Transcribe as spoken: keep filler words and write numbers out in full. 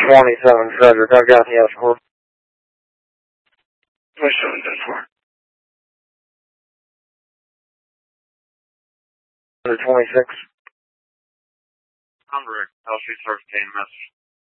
twenty-seven Frederick, I got the escort. twenty-seven, ten four. twenty-six. Convert, L C certificating message.